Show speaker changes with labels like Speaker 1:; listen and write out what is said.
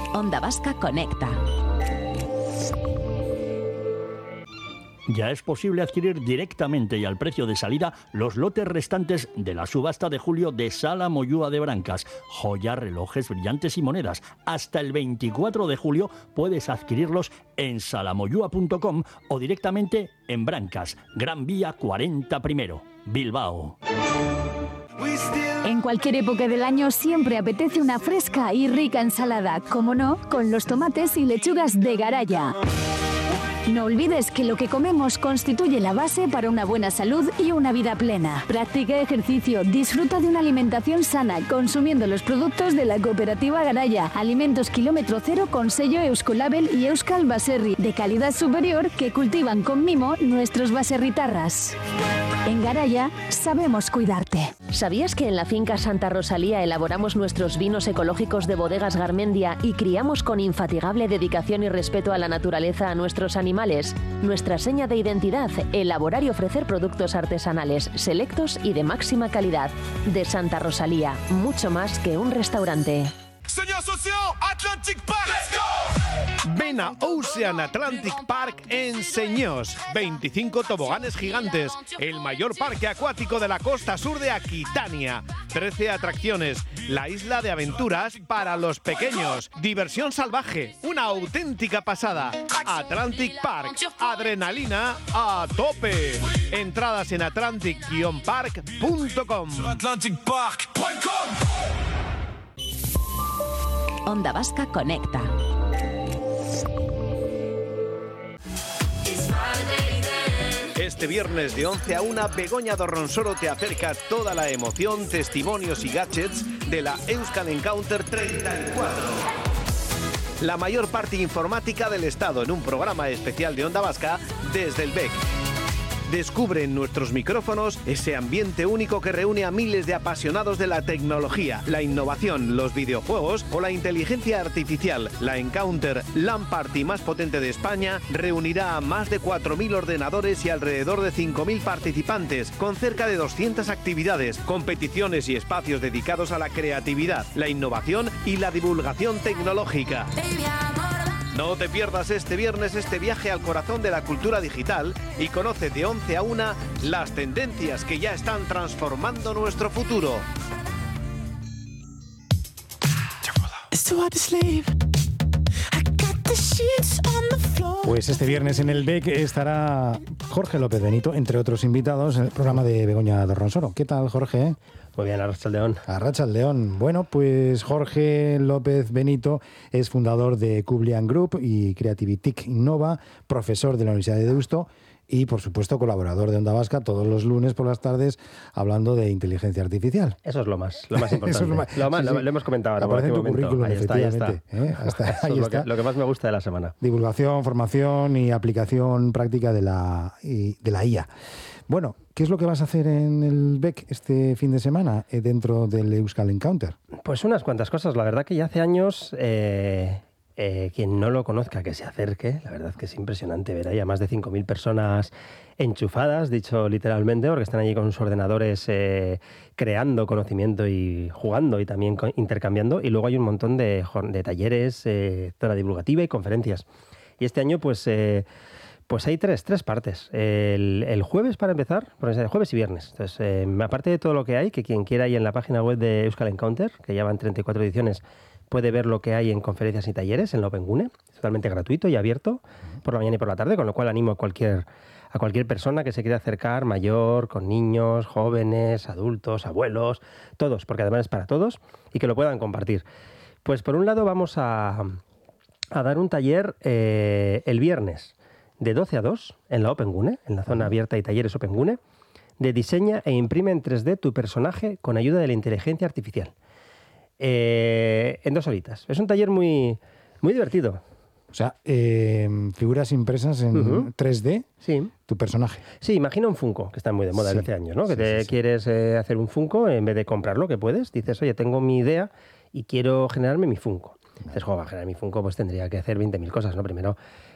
Speaker 1: Onda Vasca Conecta.
Speaker 2: Ya es posible adquirir directamente y al precio de salida los lotes restantes de la subasta de julio de Sala Moyúa de Brancas. Joyas, relojes, brillantes y monedas. Hasta el 24 de julio puedes adquirirlos en salamoyua.com o directamente en Brancas, Gran Vía 40 primero, Bilbao.
Speaker 3: En cualquier época del año siempre apetece una fresca y rica ensalada, como no, con los tomates y lechugas de Garaya. No olvides que lo que comemos constituye la base para una buena salud y una vida plena. Practica ejercicio, disfruta de una alimentación sana, consumiendo los productos de la cooperativa Garaya. Alimentos kilómetro cero con sello Euskolabel y Euskal Baserri, de calidad superior que cultivan con mimo nuestros baserritarras. En Garaya sabemos cuidarte.
Speaker 4: ¿Sabías que en la finca Santa Rosalía elaboramos nuestros vinos ecológicos de Bodegas Garmendia y criamos con infatigable dedicación y respeto a la naturaleza a nuestros animales? Nuestra seña de identidad, elaborar y ofrecer productos artesanales, selectos y de máxima calidad. De Santa Rosalía, mucho más que un restaurante.
Speaker 5: Señor socio, Atlantic Park. ¡Let's go!
Speaker 6: Ven a Ocean Atlantic Park en Señós. 25 toboganes gigantes, el mayor parque acuático de la costa sur de Aquitania. 13 atracciones, la isla de aventuras para los pequeños. Diversión salvaje, una auténtica pasada. Atlantic Park, adrenalina a tope. Entradas en atlantic-park.com.
Speaker 1: Onda Vasca Conecta.
Speaker 6: Este viernes de 11 a 1, Begoña Dorronsoro te acerca toda la emoción, testimonios y gadgets de la Euskal Encounter 34. La mayor parte informática del Estado en un programa especial de Onda Vasca desde el BEC. Descubre en nuestros micrófonos ese ambiente único que reúne a miles de apasionados de la tecnología, la innovación, los videojuegos o la inteligencia artificial. La Encounter LAN Party más potente de España reunirá a más de 4.000 ordenadores y alrededor de 5.000 participantes, con cerca de 200 actividades, competiciones y espacios dedicados a la creatividad, la innovación y la divulgación tecnológica. No te pierdas este viernes este viaje al corazón de la cultura digital y conoce de 11 a 1 las tendencias que ya están transformando nuestro futuro.
Speaker 7: Pues este viernes en el BEC estará Jorge López Benito, entre otros invitados, en el programa de Begoña Dorronsoro. ¿Qué tal, Jorge?
Speaker 8: Muy bien, Arrachaldeón.
Speaker 7: Arrachaldeón. Bueno, pues Jorge López Benito es fundador de Kublian Group y Creativitic Innova, profesor de la Universidad de Deusto y, por supuesto, colaborador de Onda Vasca todos los lunes por las tardes hablando de inteligencia artificial.
Speaker 8: Eso es lo más importante.
Speaker 7: Eso es
Speaker 8: lo hemos comentado ahora.
Speaker 7: Aparece en tu currículum,
Speaker 8: ahí está.
Speaker 7: Ahí está.
Speaker 8: Lo que más me gusta de la semana.
Speaker 7: Divulgación, formación y aplicación práctica de la IA. Bueno, ¿qué es lo que vas a hacer en el BEC este fin de semana dentro del Euskal Encounter?
Speaker 8: Pues unas cuantas cosas. La verdad que ya hace años, quien no lo conozca, que se acerque. La verdad que es impresionante ver ahí a más de 5.000 personas enchufadas, dicho literalmente, porque están allí con sus ordenadores creando conocimiento y jugando y también intercambiando. Y luego hay un montón de talleres, zona divulgativa y conferencias. Y este año, pues hay tres partes. El jueves, para empezar, el jueves y viernes. Entonces, aparte de todo lo que hay, que quien quiera ir en la página web de Euskal Encounter, que ya van 34 ediciones, puede ver lo que hay en conferencias y talleres en la OpenGune, es totalmente gratuito y abierto por la mañana y por la tarde, con lo cual animo a cualquier persona que se quiera acercar, mayor, con niños, jóvenes, adultos, abuelos, todos, porque además es para todos, y que lo puedan compartir. Pues por un lado vamos a dar un taller el viernes, de 12 a 2 en la OpenGune, en la zona abierta y talleres OpenGune, de diseña e imprime en 3D tu personaje con ayuda de la inteligencia artificial. En 2 horitas. Es un taller muy, muy divertido.
Speaker 7: O sea, figuras impresas en 3D,
Speaker 8: sí.
Speaker 7: Tu personaje.
Speaker 8: Sí, imagina un Funko, que está muy de moda desde hace años, ¿no? Quieres hacer un Funko, en vez de comprarlo, que puedes, dices, oye, tengo mi idea y quiero generarme mi Funko. Dices, para generar mi Funko, pues tendría que hacer 20.000 cosas, ¿no? Primero